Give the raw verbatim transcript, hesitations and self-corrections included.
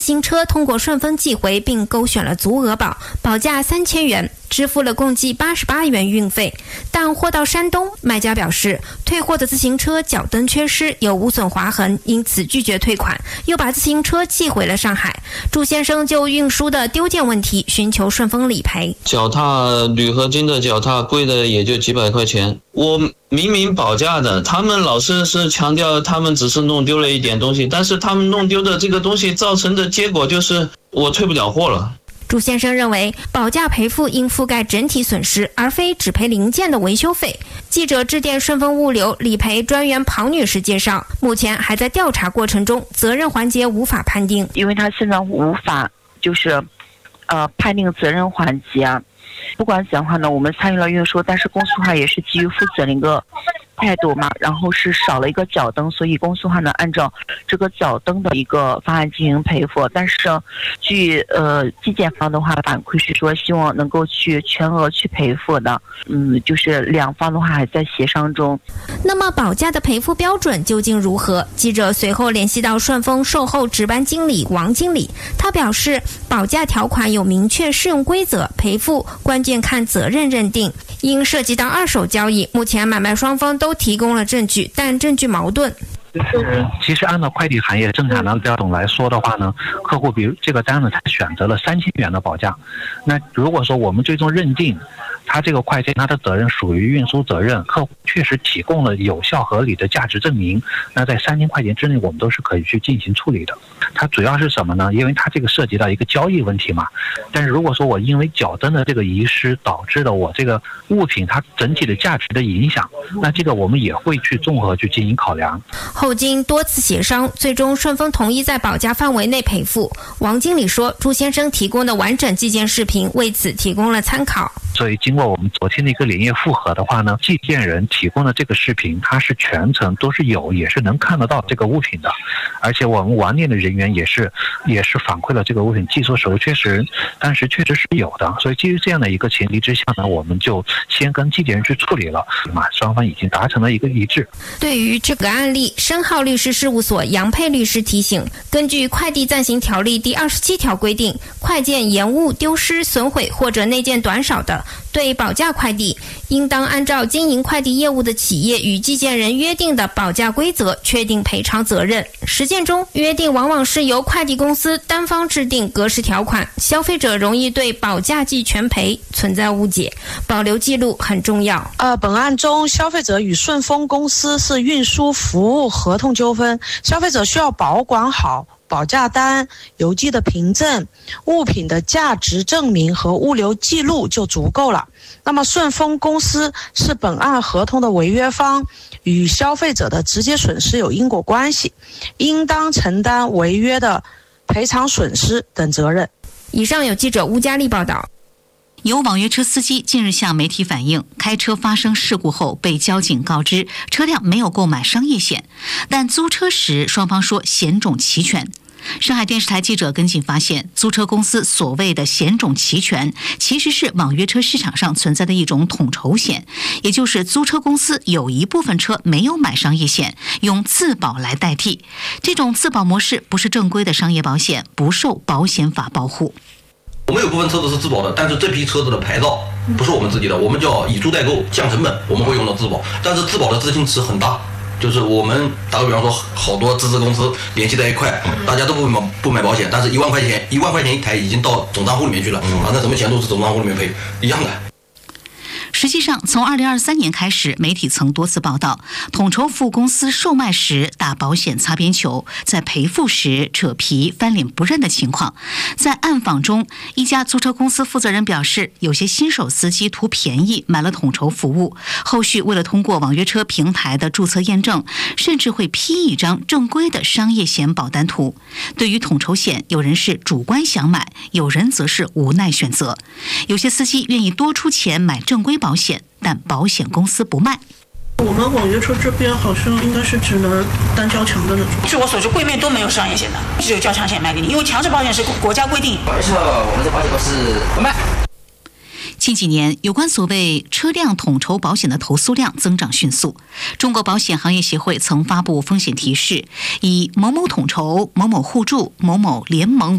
新车通过顺丰寄回并勾选了足额保，保价三千元，支付了共计八十八元运费。但货到山东，卖家表示退货的自行车脚蹬缺失，有无损划痕，因此拒绝退款，又把自行车寄回了上海。朱先生就运输的丢件问题寻求顺丰理赔。 脚踏铝合金的脚踏贵的也就几百块钱，我明明保价的，他们老是是强调他们只是弄丢了一点东西，但是他们弄丢的这个东西造成的结果就是我退不了货了。 朱先生认为，保价赔付应覆盖整体损失，而非只赔零件的维修费。记者致电顺丰物流理赔专员庞女士介绍，目前还在调查过程中，责任环节无法判定， 因为他现在无法就是呃判定责任环节啊。不管怎样的话呢，我们参与了运输，但是公司的话也是基于负责的一个态度嘛，然后是少了一个脚蹬，所以公司的话呢，按照这个脚蹬的一个方案进行赔付。但是据呃寄件方的话反馈是说，希望能够去全额去赔付的，嗯，就是两方的话还在协商中。 那么保价的赔付标准究竟如何？记者随后联系到顺丰售后值班经理王经理，他表示，保价条款有明确适用规则，赔付关键看责任认定。因涉及到二手交易，目前买卖双方都提供了证据，但证据矛盾。 就是其实按照快递行业正常的标准来说的话呢，客户比如这个单子他选择了三千元的保价，那如果说我们最终认定他这个快件他的责任属于运输责任，客户确实提供了有效合理的价值证明，那在三千块钱之内我们都是可以去进行处理的。它主要是什么呢？因为它这个涉及到一个交易问题嘛。但是如果说我因为脚蹬的这个遗失导致了我这个物品它整体的价值的影响，那这个我们也会去综合去进行考量。 后经多次协商，最终顺丰同意在保价范围内赔付。王经理说，朱先生提供的完整寄件视频为此提供了参考。 所以经过我们昨天的一个连夜复核的话呢，寄件人提供的这个视频，它是全程都是有，也是能看得到这个物品的，而且我们网点的人员也是也是反馈了这个物品寄出时候确实当时确实是有的。所以基于这样的一个前提之下呢，我们就先跟寄件人去处理了嘛，双方已经达成了一个一致。 对于这个案例，申浩律师事务所杨佩律师提醒，根据快递暂行条例第二十七条规定，快件延误、丢失、损毁或者内件短少的，对保价快递，应当按照经营快递业务的企业与寄件人约定的保价规则确定赔偿责任。实践中，约定往往是由快递公司单方制定格式条款，消费者容易对保价即全赔存在误解，保留记录很重要。 呃，本案中，消费者与顺丰公司是运输服务合同纠纷，消费者需要保管好保价单、邮寄的凭证、物品的价值证明和物流记录就足够了。那么顺丰公司是本案合同的违约方，与消费者的直接损失有因果关系，应当承担违约的赔偿损失等责任。 以上有记者乌佳丽报道。 有网约车司机近日向媒体反映，开车发生事故后被交警告知车辆没有购买商业险，但租车时双方说险种齐全。上海电视台记者跟进发现，租车公司所谓的险种齐全，其实是网约车市场上存在的一种统筹险，也就是租车公司有一部分车没有买商业险，用自保来代替。这种自保模式不是正规的商业保险，不受保险法保护。 我们有部分车子是自保的，但是这批车子的牌照不是我们自己的，我们叫以租代购，降成本，我们会用到自保，但是自保的资金池很大，就是我们打个比方说，好多资质公司联系在一块，大家都不买不买保险，但是一万块钱一万块钱一台已经到总账户里面去了，反正什么钱都是总账户里面赔，一样的。 实际上，从二零二三年开始，媒体曾多次报道，统筹服务公司售卖时打保险擦边球，在赔付时扯皮翻脸不认的情况。在暗访中，一家租车公司负责人表示，有些新手司机图便宜买了统筹服务，后续为了通过网约车平台的注册验证，甚至会批一张正规的商业险保单图。对于统筹险，有人是主观想买，有人则是无奈选择。有些司机愿意多出钱买正规保险，但保险公司不卖。 我们网约车这边好像应该是只能单交强的那种。 据我所知，柜面都没有商业险的，只有交强险卖给你，因为强制保险是国家规定。 网约车我们这保险公司不卖。 近几年，有关所谓车辆统筹保险的投诉量增长迅速。中国保险行业协会曾发布风险提示，以某某统筹、某某互助、某某联盟